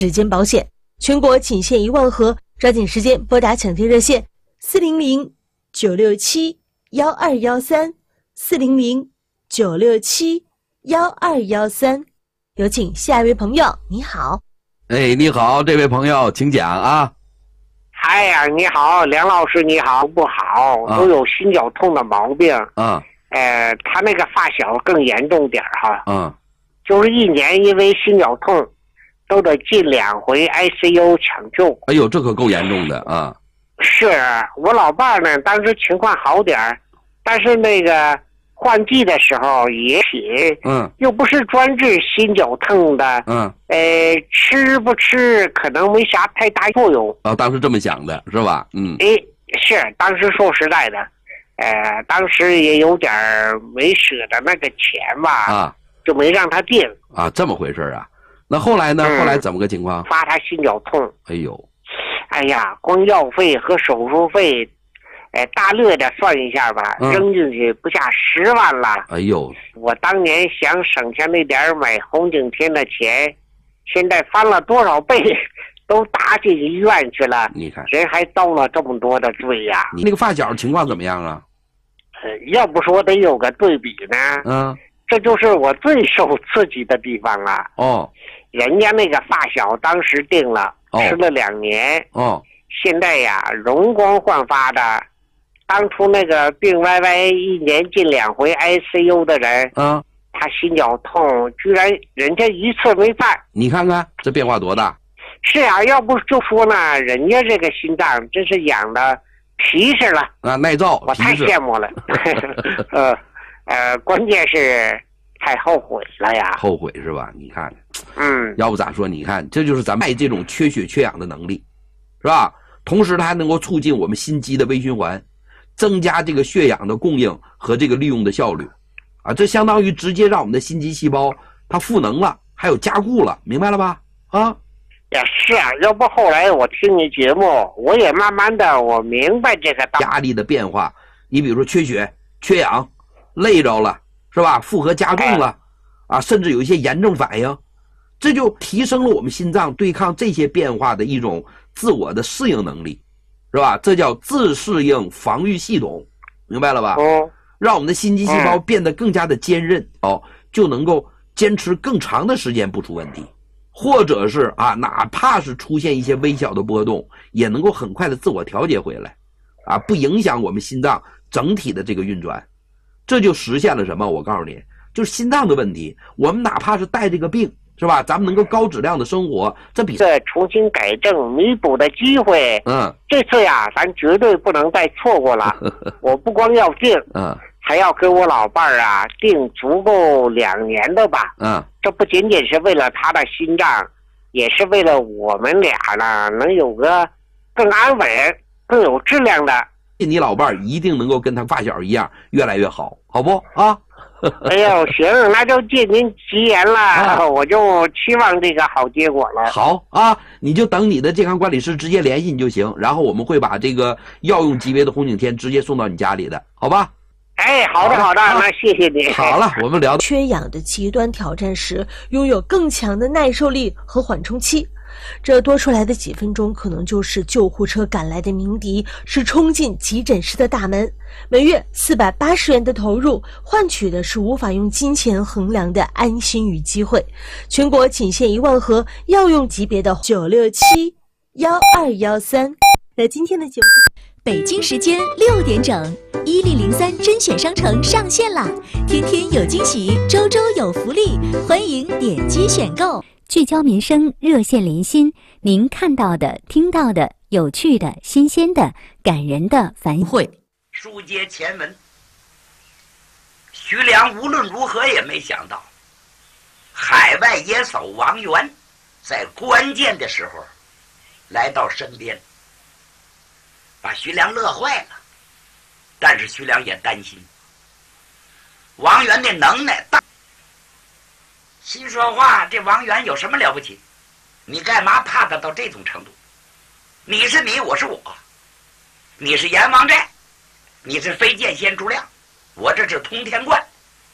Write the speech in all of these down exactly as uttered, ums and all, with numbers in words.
指尖保险，全国仅限一万盒，抓紧时间拨打抢订热线四零零九六七幺二幺三四零零九六七幺二幺三。有请下一位朋友，你好。 哎，你好，这位朋友，请讲啊。 哎呀，你好，梁老师，你好，不好， 啊、 都有心绞痛的毛病。 啊， 呃，他那个发小更严重点哈。 嗯， 就是一年因为心绞痛，都得进两回 I C U 抢救。 哎呦，这可够严重的啊！ 是我老伴儿呢，当时情况好点儿，但是那个换季的时候也起， 嗯， 又不是专治心绞痛的， 嗯， 呃，吃不吃可能没啥太大作用。 啊，当时这么想的是吧？嗯， 哎，是当时说实在的，呃，当时也有点没舍得那个钱吧， 啊， 就没让他定。 啊，这么回事啊？那后来呢？ 嗯、 后来怎么个情况？ 发他心绞痛。 哎呦， 哎呀，光药费和手术费，哎，大略的算一下吧， 嗯、 扔进去不下十万了。 哎呦， 我当年想省下那点买红景天的钱，现在翻了多少倍，都打进医院去了。 你看， 人还遭了这么多的罪呀！ 你那个发小情况怎么样啊？ 呃，要不说得有个对比呢。 嗯， 这就是我最受刺激的地方了。 哦， 人家那个发小当时定了， 哦、 吃了两年。 哦。 现在呀，容光焕发的，当初那个病歪歪一年进两回 I C U 的人， 嗯， 他心绞痛，居然人家一次没犯。 你看看这变化多大！ 是啊，要不就说呢，人家这个心脏真是养的皮实了啊，耐造， 我太羡慕了。呃呃，关键是太后悔了呀。 后悔是吧？你看， 嗯， 要不咋说？你看，这就是咱们这种缺血缺氧的能力，是吧？同时，它还能够促进我们心肌的微循环，增加这个血氧的供应和这个利用的效率，啊，这相当于直接让我们的心肌细胞它赋能了，还有加固了，明白了吧？啊， 也是啊，要不后来我听你节目，我也慢慢的我明白这个道理。 压力的变化，你比如说缺血、缺氧，累着了，是吧？负荷加重了，啊，甚至有一些炎症反应，这就提升了我们心脏对抗这些变化的一种自我的适应能力，是吧？这叫自适应防御系统，明白了吧？ 嗯， 让我们的心肌细胞变得更加的坚韧，哦，就能够坚持更长的时间不出问题，或者是啊，哪怕是出现一些微小的波动，也能够很快的自我调节回来，啊，不影响我们心脏整体的这个运转，这就实现了什么？我告诉你，就是心脏的问题，我们哪怕是带这个病。是吧？咱们能够高质量的生活，这比这重新改正、弥补的机会。 嗯， 这次呀，咱绝对不能再错过了。我不光要定， 嗯， 还要跟我老伴儿啊定足够两年的吧。 嗯， 这不仅仅是为了他的心脏，也是为了我们俩呢，能有个更安稳、更有质量的。 你老伴儿一定能够跟他发小一样，越来越好，好不啊？ 哎呦，行，那就借您吉言了，啊、我就期望这个好结果了。 好啊，你就等你的健康管理师直接联系你就行，然后我们会把这个药用级别的红景天直接送到你家里的，好吧？ 哎，好的好的，好的，那谢谢你。 好了，我们聊缺氧的极端挑战时，拥有更强的耐受力和缓冲期。这多出来的几分钟，可能就是救护车赶来的鸣笛，是冲进急诊室的大门。每月四百八十元的投入，换取的是无法用金钱衡量的安心与机会。全国仅限一万盒药用级别的九六七幺二幺三。那今天的节目， 北京时间六点整，一零零三甄选商城上线啦！天天有惊喜，周周有福利，欢迎点击选购。 聚焦民生，热线连心，您看到的、听到的、有趣的、新鲜的、感人的繁会。 书接前文，徐良无论如何也没想到，海外野叟王元在关键的时候来到身边，把徐良乐坏了。但是徐良也担心王元的能耐大，心说话，这王元有什么了不起？你干嘛怕他到这种程度？你是你，我是我，你是阎王寨，你是飞剑仙朱亮，我这是通天观，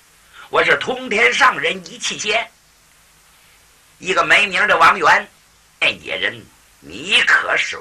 我是通天上人一气仙。一个没名的王元哎，野人，你可是